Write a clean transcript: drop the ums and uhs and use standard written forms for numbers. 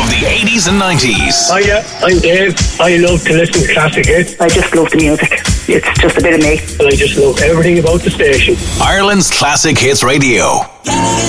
the 80s and 90s. Hiya, I'm Dave. I love to listen to classic hits. I just love the music. It's just a bit of me. And I just love everything about the station. Ireland's Classic Hits Radio.